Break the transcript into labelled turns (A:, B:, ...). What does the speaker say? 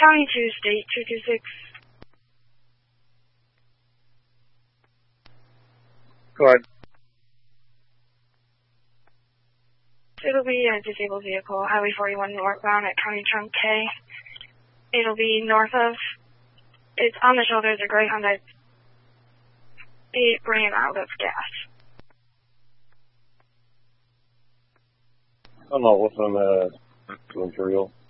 A: County 2, State 226.
B: Go ahead.
A: It'll be a disabled vehicle, Highway 41 northbound at County Trunk K. It'll be north of, it's on the shoulder of the gray Honda. It ran out of gas.
B: I'm not listening to material.